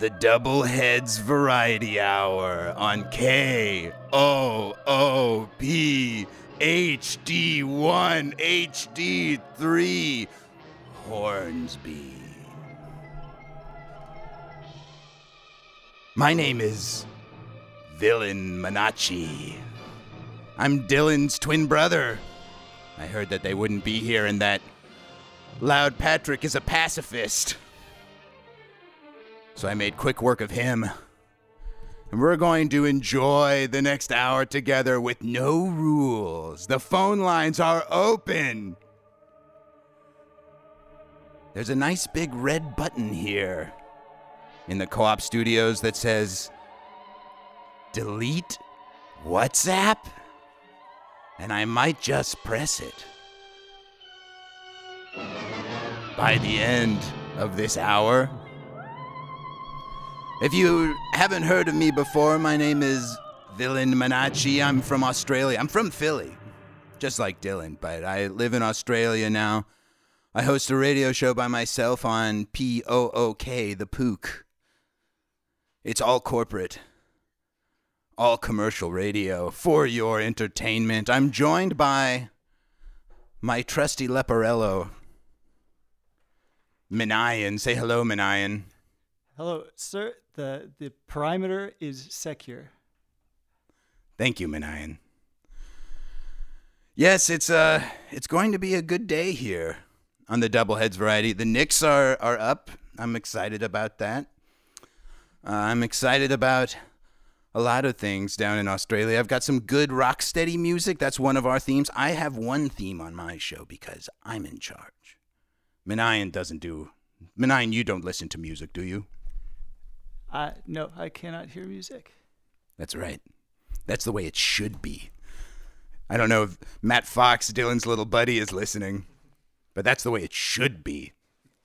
the Doubleheads Variety Hour on KOOP HD1 HD3 Hornsby. My name is Villain Manachi. I'm Dylan's twin brother. I heard that they wouldn't be here and that Loud Patrick is a pacifist. So I made quick work of him. And we're going to enjoy the next hour together with no rules. The phone lines are open. There's a nice big red button here in the Co-op Studios that says, Delete WhatsApp? And I might just press it. By the end of this hour, if you haven't heard of me before, my name is Villain Manachi. I'm from Australia. I'm from Philly, just like Dylan, but I live in Australia now. I host a radio show by myself on POOK, the Pook. It's all corporate, all commercial radio for your entertainment. I'm joined by my trusty Leporello, Minayan. Say hello, Minayan. Hello, sir. The perimeter is secure. Thank you, Minayan. Yes, it's going to be a good day here on the Doubleheads Variety. The Knicks are up. I'm excited about that. I'm excited about a lot of things down in Australia. I've got some good rocksteady music. That's one of our themes. I have one theme on my show because I'm in charge. Minayan doesn't do... Minayan, you don't listen to music, do you? No, I cannot hear music. That's right. That's the way it should be. I don't know if Matt Fox, Dylan's little buddy, is listening, but that's the way it should be.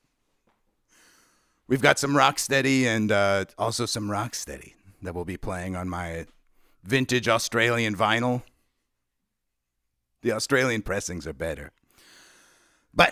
We've got some rocksteady and also some rocksteady that we'll be playing on my vintage Australian vinyl. The Australian pressings are better. But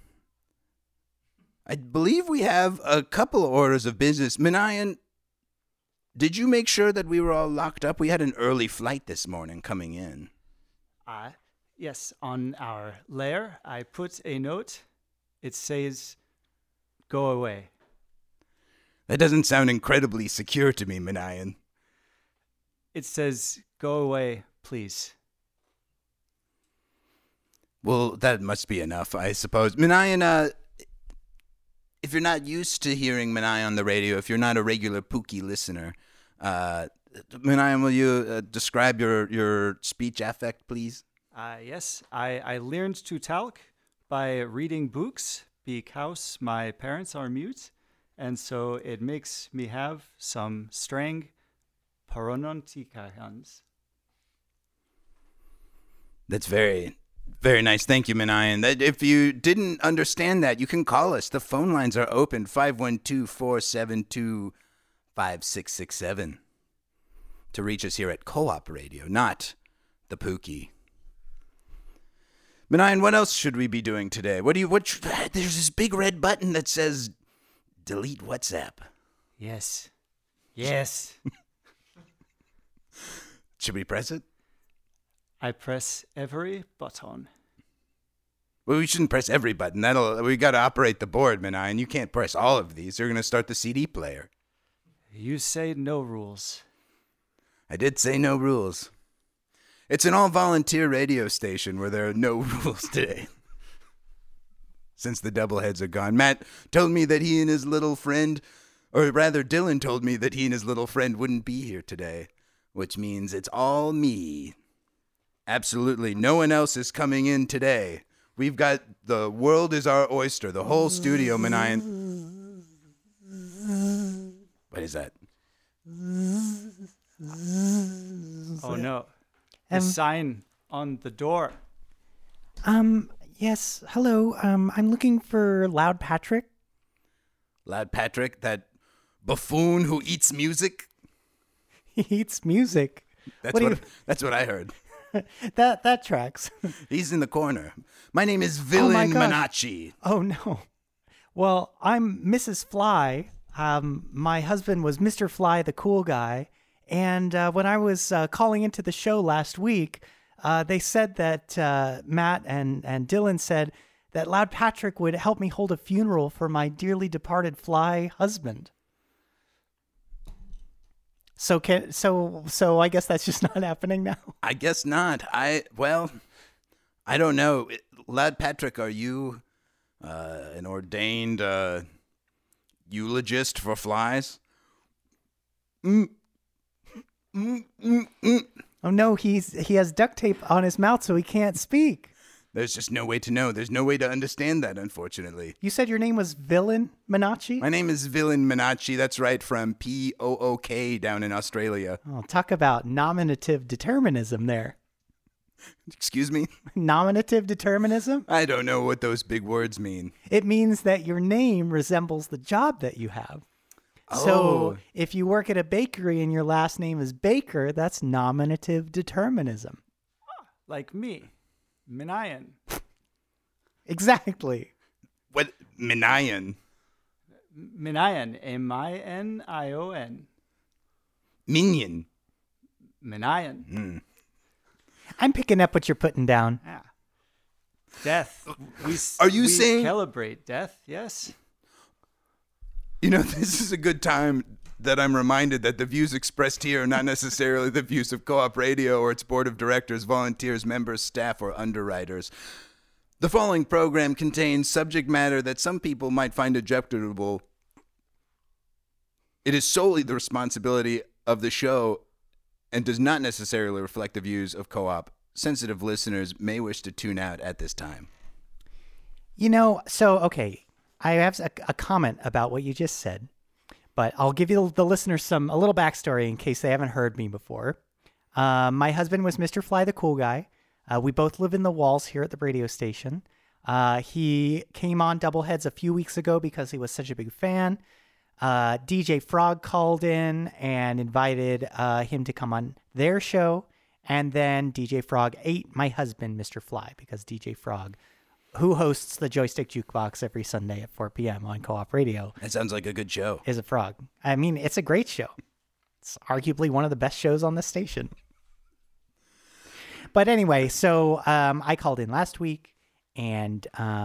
I believe we have a couple of orders of business. Minayan, did you make sure that we were all locked up? We had an early flight this morning coming in. Yes, on our lair, I put a note. It says, go away. That doesn't sound incredibly secure to me, Minayan. It says, go away, please. Well, that must be enough, I suppose. Minayan, if you're not used to hearing Minayan on the radio, if you're not a regular Pookie listener, Minayan, will you describe your speech affect, please? Yes, I learned to talk by reading books because my parents are mute, and so it makes me have some strong pronunciations. That's very, very nice. Thank you, Minayan. If you didn't understand that, you can call us. The phone lines are open, 512-472-5667, to reach us here at Co-op Radio, not the Pookie. Minayan, what else should we be doing today? There's this big red button that says delete WhatsApp. Yes. Should we press it? I press every button. Well, we shouldn't press every button. We got to operate the board, Minayan. You can't press all of these. You're going to start the CD player. You say no rules. I did say no rules. It's an all-volunteer radio station where there are no rules today. Since the Doubleheads are gone. Matt told me that he and his little friend, or rather Dylan told me that he and his little friend wouldn't be here today, which means it's all me. Absolutely no one else is coming in today. We've got the world is our oyster, the whole studio, Minayan. What is that? Oh no. The sign on the door. Yes, hello. I'm looking for Loud Patrick. Loud Patrick, that buffoon who eats music? He eats music. That's what I heard. That tracks. He's in the corner. My name is Villain Manachi. Oh, no. Well, I'm Mrs. Fly. My husband was Mr. Fly, the cool guy. And when I was calling into the show last week, they said that Matt and Dylan said that Loud Patrick would help me hold a funeral for my dearly departed fly husband. So I guess that's just not happening now. I guess not. I don't know. Loud Patrick, are you an ordained eulogist for flies? Oh no, he has duct tape on his mouth so he can't speak. There's just no way to know. There's no way to understand that, unfortunately. You said your name was Villain Minacci? My name is Villain Minacci. That's right, from POOK down in Australia. Oh, talk about nominative determinism there. Excuse me? Nominative determinism? I don't know what those big words mean. It means that your name resembles the job that you have. Oh. So if you work at a bakery and your last name is Baker, that's nominative determinism. Like me, Minayan. Exactly. What? Minayan? Minayan, M-I-N-I-O-N. Minion. Minayan. I'm picking up what you're putting down. Yeah. Death. Are you we saying- celebrate death? Yes. You know, this is a good time that I'm reminded that the views expressed here are not necessarily the views of Co-op Radio or its board of directors, volunteers, members, staff, or underwriters. The following program contains subject matter that some people might find objectionable. It is solely the responsibility of the show and does not necessarily reflect the views of Co-op. Sensitive listeners may wish to tune out at this time. You know, okay, I have a comment about what you just said, but I'll give you the listeners a little backstory in case they haven't heard me before. My husband was Mr. Fly, the cool guy. We both live in the walls here at the radio station. He came on Doubleheads a few weeks ago because he was such a big fan. DJ Frog called in and invited him to come on their show. And then DJ Frog ate my husband, Mr. Fly, because DJ Frog, who hosts the Joystick Jukebox every Sunday at 4 p.m. on Co-op Radio. That sounds like a good show. Is a frog. I mean, it's a great show. It's arguably one of the best shows on the station. But anyway, so I called in last week, and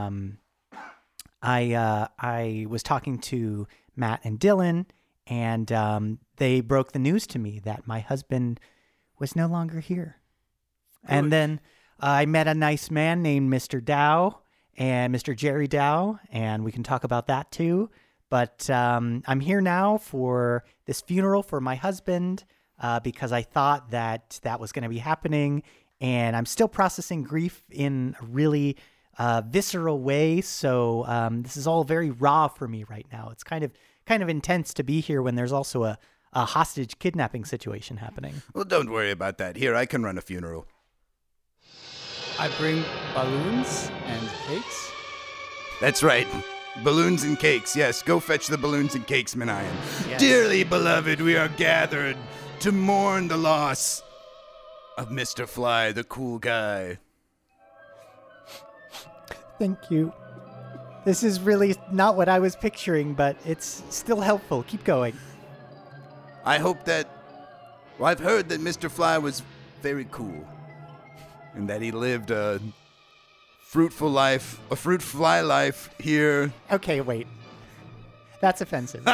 I was talking to Matt and Dylan, and they broke the news to me that my husband was no longer here. Good. And then I met a nice man named Mr. Dow and Mr. Jerry Dow, and we can talk about that too. But I'm here now for this funeral for my husband because I thought that was going to be happening, and I'm still processing grief in a really visceral way. So this is all very raw for me right now. It's kind of intense to be here when there's also a hostage kidnapping situation happening. Well, don't worry about that. Here, I can run a funeral. I bring balloons and cakes. That's right. Balloons and cakes. Yes, go fetch the balloons and cakes, Minayan. Yes. Dearly beloved, we are gathered to mourn the loss of Mr. Fly, the cool guy. Thank you. This is really not what I was picturing, but it's still helpful. Keep going. I hope that... Well, I've heard that Mr. Fly was very cool. And that he lived a fruitful life, a fruit fly life here. Okay, wait. That's offensive.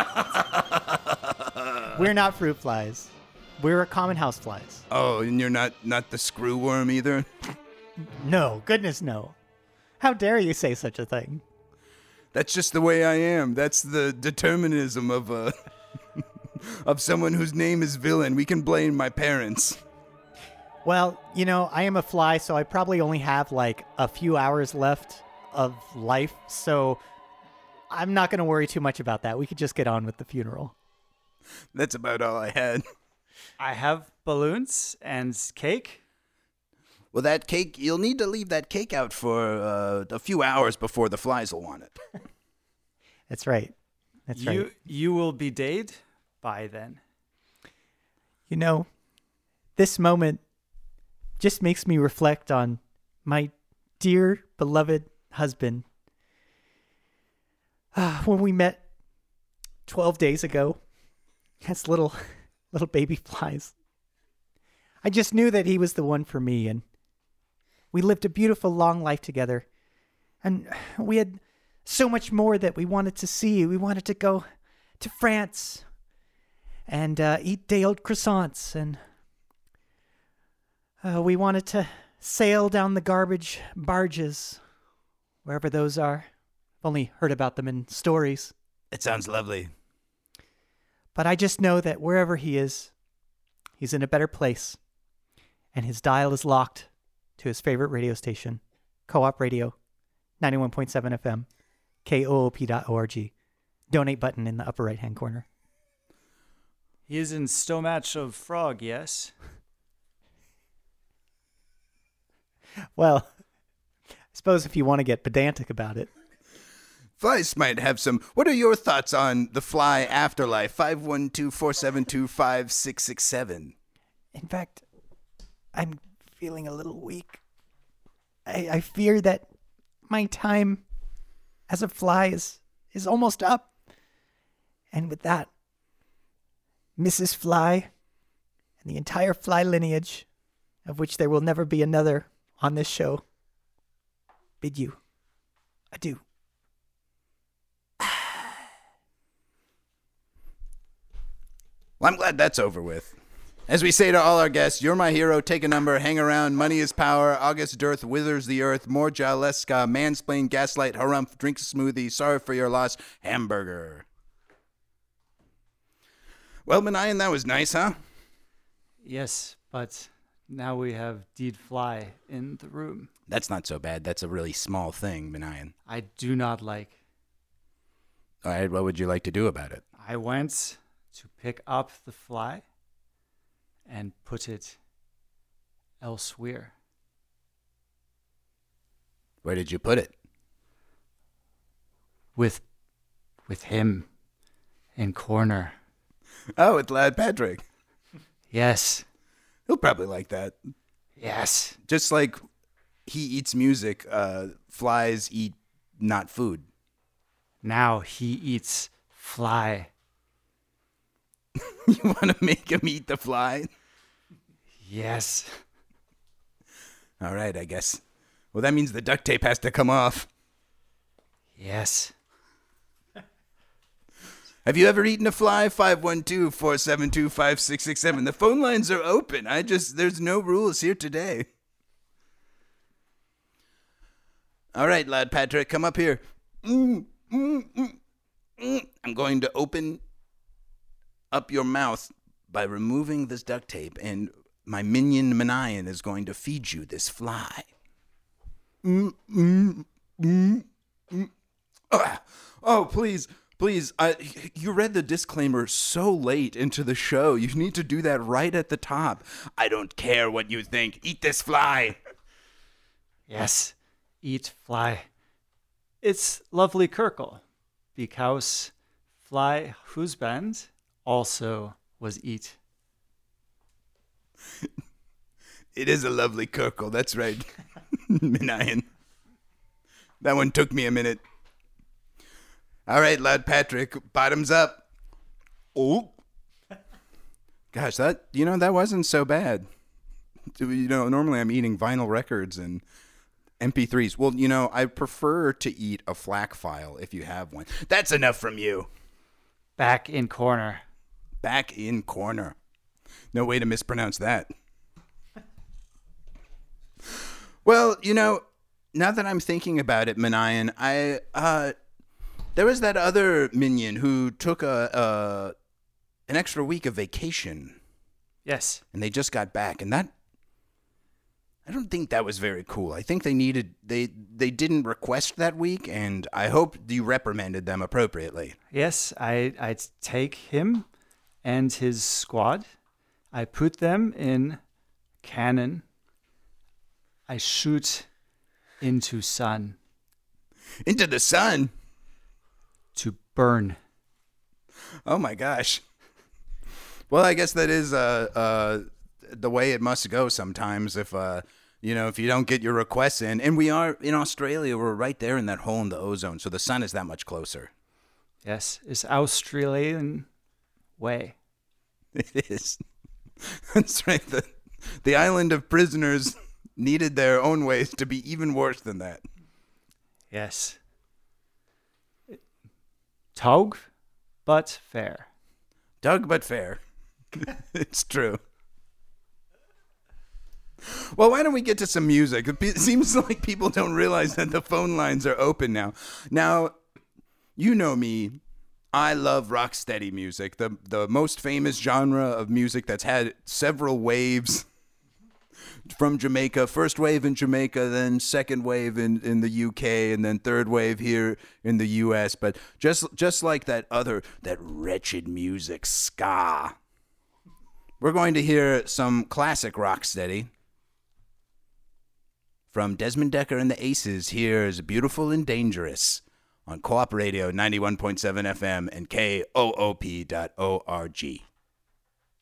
We're not fruit flies. We're common house flies. Oh, and you're not the screw worm either? No, goodness no. How dare you say such a thing? That's just the way I am. That's the determinism of of someone whose name is Villain. We can blame my parents. Well, you know, I am a fly, so I probably only have like a few hours left of life, so I'm not going to worry too much about that. We could just get on with the funeral. That's about all I had. I have balloons and cake. Well, that cake, you'll need to leave that cake out for a few hours before the flies will want it. That's right. That's right. You will be dead by then. You know, this moment just makes me reflect on my dear, beloved husband. When we met 12 days ago as little baby flies. I just knew that he was the one for me, and we lived a beautiful long life together. And we had so much more that we wanted to see. We wanted to go to France and eat day-old croissants, and we wanted to sail down the garbage barges, wherever those are. I've only heard about them in stories. It sounds lovely. But I just know that wherever he is, he's in a better place, and his dial is locked to his favorite radio station, Co-op Radio, 91.7 FM, koop.org. Donate button in the upper right-hand corner. He is in Stomatch of Frog, yes? Well, I suppose if you want to get pedantic about it. Vice might have some. What are your thoughts on the Fly Afterlife? 512-472-5667. In fact, I'm feeling a little weak. I fear that my time as a fly is almost up. And with that, Mrs. Fly and the entire fly lineage, of which there will never be another on this show, bid you adieu. Well, I'm glad that's over with. As we say to all our guests, you're my hero, take a number, hang around, money is power, August dearth withers the earth, more jaleska, mansplain, gaslight, harumph, drink smoothie, sorry for your loss, hamburger. Well, Menayan, that was nice, huh? Yes, but now we have Deed Fly in the room. That's not so bad. That's a really small thing, Menayan. I do not like. All right, what would you like to do about it? I went to pick up the fly and put it elsewhere. Where did you put it? With him in corner. Oh, with Lad Patrick. Yes. He'll probably like that. Yes. Just like he eats music, flies eat not food. Now he eats fly. You want to make him eat the fly? Yes. All right, I guess. Well, that means the duct tape has to come off. Yes. Have you ever eaten a fly? 512-472-5667. The phone lines are open. There's no rules here today. All right, Lad Patrick, come up here. I'm going to open up your mouth by removing this duct tape, and my minion Menayan is going to feed you this fly. Oh, please. Please, you read the disclaimer so late into the show. You need to do that right at the top. I don't care what you think. Eat this fly. Yes. Eat fly. It's lovely Kirkle, because fly husband also was eat. It is a lovely Kirkle, that's right. Menayan. That one took me a minute. All right, Lad Patrick, bottoms up. Oh. Gosh, that wasn't so bad. Normally I'm eating vinyl records and MP3s. Well, I prefer to eat a FLAC file if you have one. That's enough from you. Back in corner. Back in corner. No way to mispronounce that. Well, now that I'm thinking about it, Menayan, there was that other minion who took an extra week of vacation. Yes. And they just got back, and I don't think that was very cool. I think they didn't request that week, and I hope you reprimanded them appropriately. Yes, I take him and his squad. I put them in cannon. I shoot into sun. Into the sun? To burn. Oh my gosh. Well, I guess that is the way it must go sometimes if you don't get your requests in. And we are in Australia, we're right there in that hole in the ozone, so the sun is that much closer. Yes, it's Australian way. It is. That's right. The island of prisoners needed their own ways to be even worse than that. Yes. Taug, but fair. Doug, but fair. It's true. Well, why don't we get to some music? It seems like people don't realize that the phone lines are open now. Now, you know me. I love rocksteady music, the most famous genre of music that's had several waves from Jamaica. First wave in Jamaica, then second wave in the UK, and then third wave here in the US. But just like that wretched music, ska. We're going to hear some classic rocksteady. From Desmond Decker and the Aces, here's Beautiful and Dangerous on Co-op Radio 91.7 FM and KOOP.org.